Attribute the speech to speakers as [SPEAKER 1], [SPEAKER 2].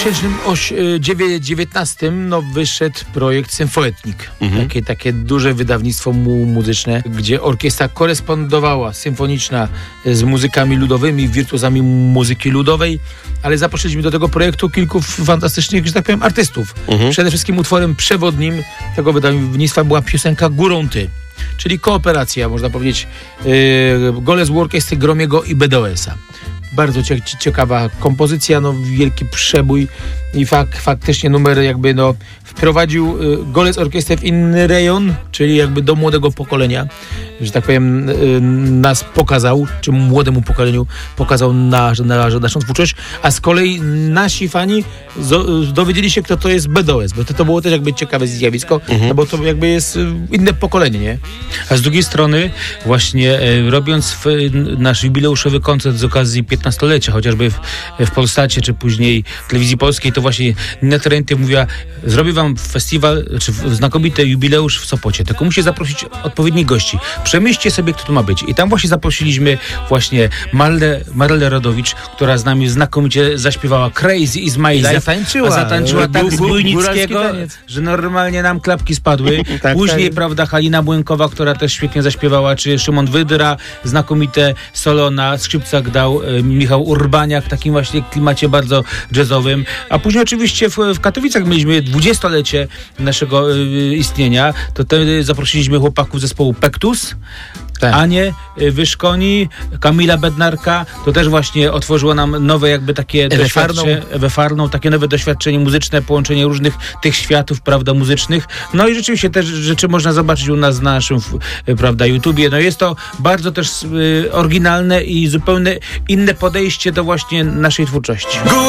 [SPEAKER 1] 2019 wyszedł projekt Symfoetnik. Takie duże wydawnictwo muzyczne, gdzie orkiestra korespondowała symfoniczna z muzykami ludowymi, wirtuozami muzyki ludowej, ale zaprosiliśmy do tego projektu kilku fantastycznych, że tak powiem, artystów. Przede wszystkim utworem przewodnim tego wydawnictwa była piosenka Górą Ty, czyli kooperacja, można powiedzieć, Golec Orkiestry Gromiego i BDOS-a. Bardzo ciekawa kompozycja, wielki przebój i faktycznie numer wprowadził Golec Orkiestrę w inny rejon, czyli do młodego pokolenia, że tak powiem, nas pokazał, czy młodemu pokoleniu pokazał naszą twórczość, a z kolei nasi fani dowiedzieli się, kto to jest BDOS, bo to było też ciekawe zjawisko, bo to jest inne pokolenie, nie?
[SPEAKER 2] A z drugiej strony właśnie robiąc nasz jubileuszowy koncert z okazji 15-lecia, chociażby w Polsacie, czy później w Telewizji Polskiej, to właśnie Nina Terentiew mówiła, zrobię wam festiwal, czy znakomity jubileusz w Sopocie, tylko musi zaprosić odpowiednich gości. Przemyślcie sobie, kto tu ma być. I tam właśnie zaprosiliśmy właśnie Marlę Rodowicz, która z nami znakomicie zaśpiewała Crazy is my life. Zatańczyła tak z Bujnickiego, że normalnie nam klapki spadły. Później, prawda, Halina Błękowa, która też świetnie zaśpiewała, czy Szymon Wydra, znakomite solo na skrzypcach dał Michał Urbaniak w takim właśnie klimacie bardzo jazzowym. A później oczywiście w Katowicach mieliśmy 20-lecie naszego istnienia. To wtedy zaprosiliśmy chłopaków zespołu Pektus, Anię Wyszkoni, Kamila Bednarka. To też właśnie otworzyło nam nowe takie Ewę Farną, takie nowe doświadczenie muzyczne, połączenie różnych tych światów, prawda, muzycznych. No i rzeczywiście też rzeczy można zobaczyć u nas na naszym, prawda, YouTubie. No jest to bardzo też oryginalne i zupełnie inne podejście do właśnie naszej twórczości.